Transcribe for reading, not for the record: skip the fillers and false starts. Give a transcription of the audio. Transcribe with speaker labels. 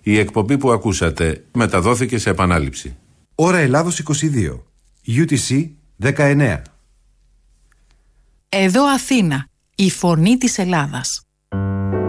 Speaker 1: Η εκπομπή που ακούσατε μεταδόθηκε σε επανάληψη.
Speaker 2: Ώρα Ελλάδος 22. UTC 19.
Speaker 3: Εδώ Αθήνα, η φωνή της Ελλάδας.